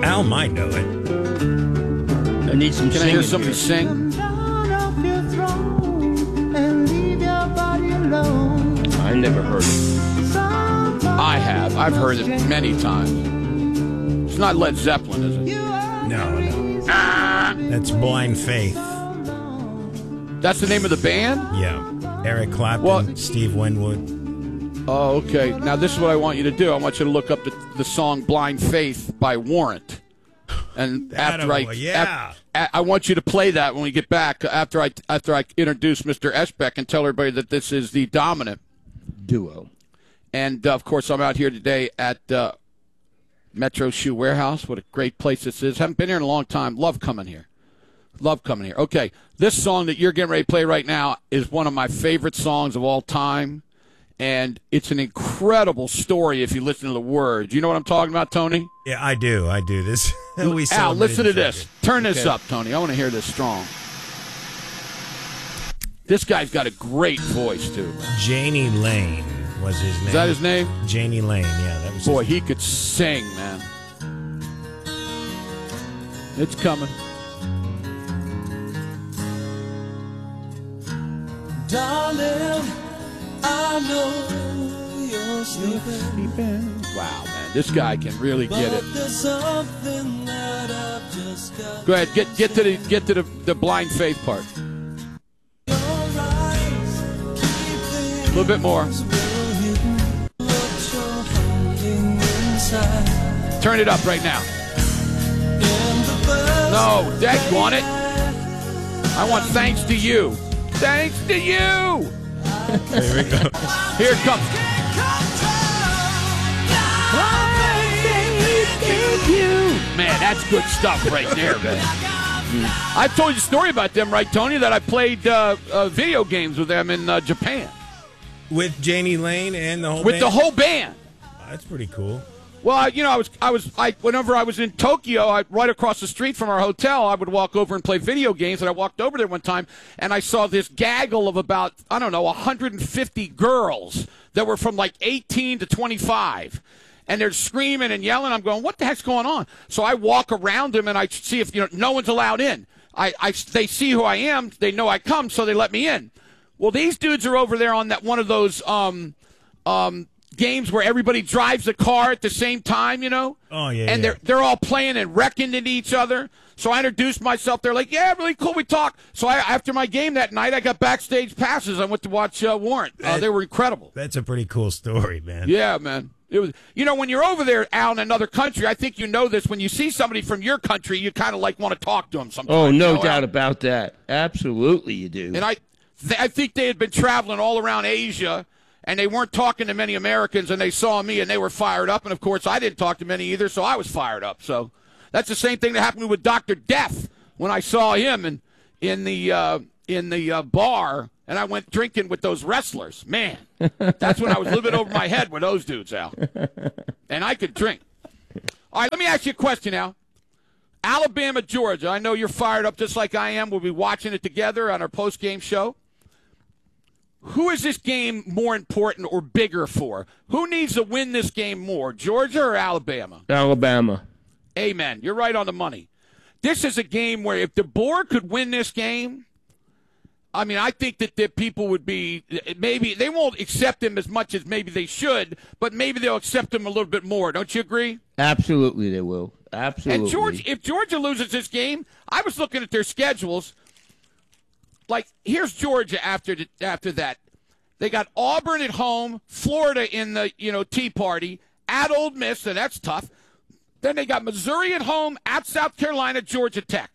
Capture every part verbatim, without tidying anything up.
Al might know it. I need some Can I singing hear somebody here. sing? I never heard it. I have. I've heard it many times. It's not Led Zeppelin, is it? No, no. That's Blind Faith. That's the name of the band? Yeah. Eric Clapton, Well- Steve Winwood. Oh, okay. Now, this is what I want you to do. I want you to look up the, the song Blind Faith by Warrant. And after I, Attaboy, yeah. ap- I want you to play that when we get back after I after I introduce Mister Esbeck and tell everybody that this is the dominant Duo. And, uh, of course, I'm out here today at uh, Metro Shoe Warehouse. What a great place this is. Haven't been here in a long time. Love coming here. Love coming here. Okay, this song that you're getting ready to play right now is one of my favorite songs of all time. And it's an incredible story if you listen to the words. You know what I'm talking about, Tony? Yeah, I do. I do. This. we Al, listen to celebrated this. Turn this Okay. up, Tony. I want to hear this strong. This guy's got a great voice, too. Janie Lane was his name. Is that his name? Janie Lane, yeah. That was Boy, his he could sing, man. It's coming. Darling, I know you're sleeping. Wow, man. This guy can really get it. But there's something that I've just got. Go ahead, get get to the get to the, the blind faith part. Your eyes keep A little bit more. things well hidden. What you're holding inside. Turn it up right now. And the birds No, Dad, you want it? I want thanks to you. Thanks to you. There we go. Here it comes. Man, that's good stuff right there, man. I told you a story about them, right, Tony? That I played uh, uh, video games with them in uh, Japan With Janie Lane and the whole with band? the whole band. Oh, that's pretty cool. Well, I- you know, I was, I was, I whenever I was in Tokyo, I, right across the street from our hotel, I would walk over and play video games. And I walked over there one time, and I saw this gaggle of about, I don't know, one hundred fifty girls that were from like eighteen to twenty-five. And they're screaming and yelling. I'm going, what the heck's going on? So I walk around them, and I see if, you know, no one's allowed in. I, I, they see who I am. They know I come, so they let me in. Well, these dudes are over there on that one of those um, um, games where everybody drives a car at the same time, you know? Oh, yeah, And yeah. they're they're all playing and wrecking into each other. So I introduced myself. They're like, yeah, really cool. We talk. So I, after my game that night, I got backstage passes. I went to watch uh, Warrant. Uh, they were incredible. That's a pretty cool story, man. Yeah, man. It was, you know, when you're over there, Al, in another country, I think you know this. When you see somebody from your country, you kind of like want to talk to them sometimes. Oh, no you know, doubt Al? about that. Absolutely, you do. And I, th- I think they had been traveling all around Asia, and they weren't talking to many Americans, and they saw me, and they were fired up. And, of course, I didn't talk to many either, so I was fired up. So that's the same thing that happened with Doctor Death when I saw him in, in the, uh, in the uh, bar, and I went drinking with those wrestlers. Man, that's when I was a little bit over my head with those dudes, Al. And I could drink. All right, let me ask you a question, Al. Alabama, Georgia. I know you're fired up just like I am. We'll be watching it together on our post-game show. Who is this game more important or bigger for? Who needs to win this game more, Georgia or Alabama? Alabama. Amen. You're right on the money. This is a game where if DeBoer could win this game, I mean, I think that the people would be, maybe, they won't accept him as much as maybe they should, but maybe they'll accept him a little bit more. Don't you agree? Absolutely, they will. Absolutely. And Georgia, if Georgia loses this game, I was looking at their schedules. Like, here's Georgia after the, after that. They got Auburn at home, Florida in the, you know, Tea Party, at Ole Miss, so that's tough. Then they got Missouri at home, at South Carolina, Georgia Tech.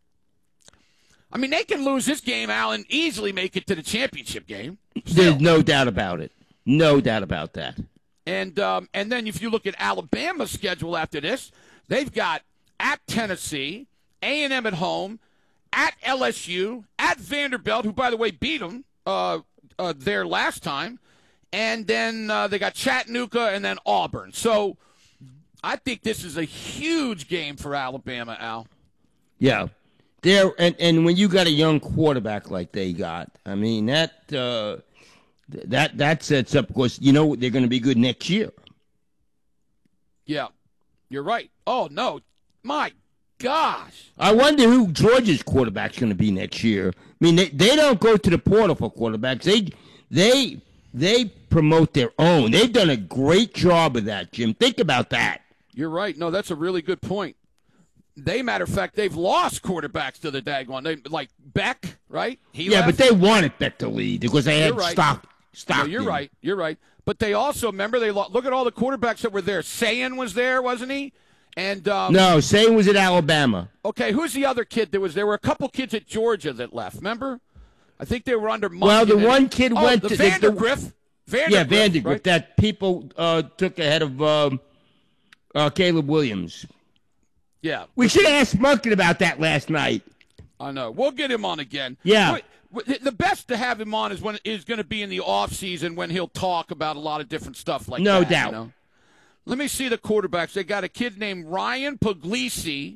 I mean, they can lose this game, Al, and easily make it to the championship game. There's no doubt about it. No doubt about that. And um, and then if you look at Alabama's schedule after this, they've got at Tennessee, A and M at home, at L S U, at Vanderbilt, who, by the way, beat them uh, uh, there last time, and then uh, they got Chattanooga and then Auburn. So I think this is a huge game for Alabama, Al. Yeah. There and, and when you got a young quarterback like they got, I mean that uh, that that sets up because you know they're going to be good next year. Yeah, you're right. Oh no, My gosh. I wonder who Georgia's quarterback's going to be next year. I mean, they, they don't go to the portal for quarterbacks. They they they promote their own. They've done a great job of that, Jim. Think about that. You're right. No, that's a really good point. They, matter of fact, they've lost quarterbacks to the daggone. They, like Beck, right? He yeah, left. but they wanted Beck to lead because they had You're right. stock. Stock. No, you're right. You're right. But they also, remember, they lo- look at all the quarterbacks that were there. Sayan was there, wasn't he? And um, No, Sayan was at Alabama. Okay, who's the other kid that was there? Were a couple kids at Georgia that left, remember? I think they were under Munkin. Well, the and- one kid oh, went the to the- Vandergriff. Vandergriff. Yeah, Vandergriff. Right? That people uh, took ahead of um, uh, Caleb Williams. Yeah. We should have asked Munkin about that last night. I know. We'll get him on again. Yeah. Wait, wait, the best to have him on is when is going to be in the off season when he'll talk about a lot of different stuff like No that. doubt. You know? Let me see the quarterbacks. They got a kid named Ryan Puglisi.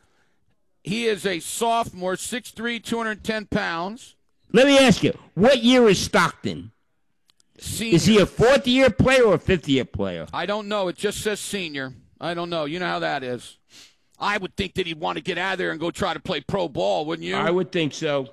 He is a sophomore, six three, two hundred ten pounds. Let me ask you, what year is Stockton? Senior. Is he a fourth-year player or a fifth-year player? I don't know. It just says senior. I don't know. You know how that is. I would think that he'd want to get out of there and go try to play pro ball, wouldn't you? I would think so.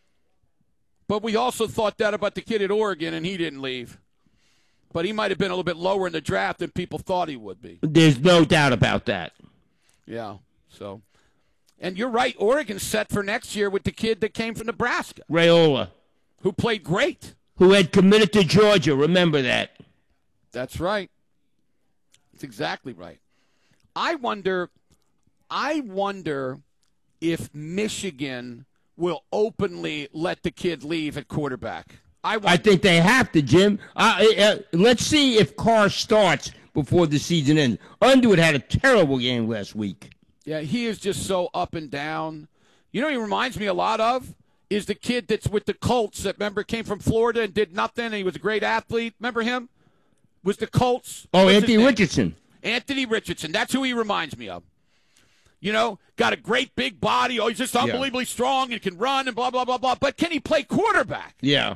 But we also thought that about the kid at Oregon, and he didn't leave. But he might have been a little bit lower in the draft than people thought he would be. There's no doubt about that. Yeah, so. And you're right, Oregon's set for next year with the kid that came from Nebraska, Raiola, who played great. who had committed to Georgia. Remember that. That's right. That's exactly right. I wonder, I wonder if Michigan will openly let the kid leave at quarterback. I, I think they have to, Jim. Uh, uh, let's see if Carr starts before the season ends. Underwood had a terrible game last week. Yeah, he is just so up and down. You know, he reminds me a lot of is the kid that's with the Colts that, remember, came from Florida and did nothing, and he was a great athlete. Remember him? Was the Colts. Oh, What's his Anthony name? Richardson. Anthony Richardson. That's who he reminds me of. You know, got a great big body. Oh, he's just unbelievably strong and can run and blah, blah, blah, blah. But can he play quarterback? Yeah.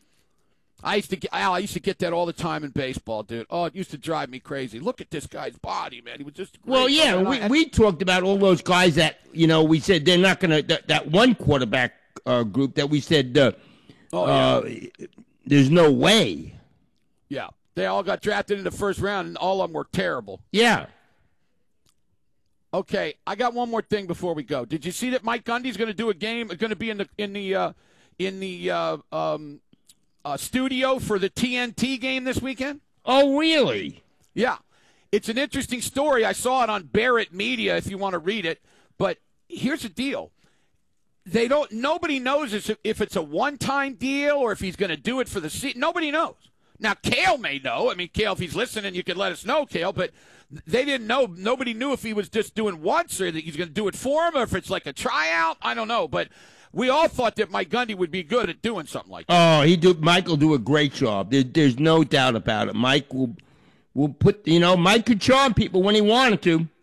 I used to get, Al, I used to get that all the time in baseball, dude. Oh, it used to drive me crazy. Look at this guy's body, man. He was just great. Well, yeah, we, we talked about all those guys that, you know, we said they're not going to, that, that one quarterback uh, group that we said, uh, oh, yeah. uh, there's no way. Yeah. They all got drafted in the first round, and all of them were terrible. Yeah. Okay, I got one more thing before we go. Did you see that Mike Gundy's going to do a game? Going to be in the in the uh, in the uh, um, uh, studio for the T N T game this weekend? Oh, really? Yeah, it's an interesting story. I saw it on Barrett Media. If you want to read it, but here's the deal: they don't. Nobody knows if it's a one-time deal or if he's going to do it for the season. Nobody knows. Now, Cale may know. I mean, Cale, if he's listening, you can let us know, Cale. But they didn't know. Nobody knew if he was just doing once or that he's going to do it for him or if it's like a tryout. I don't know. But we all thought that Mike Gundy would be good at doing something like that. Oh, he do. Mike will do a great job. There, there's no doubt about it. Mike will will put. You know, Mike could charm people when he wanted to.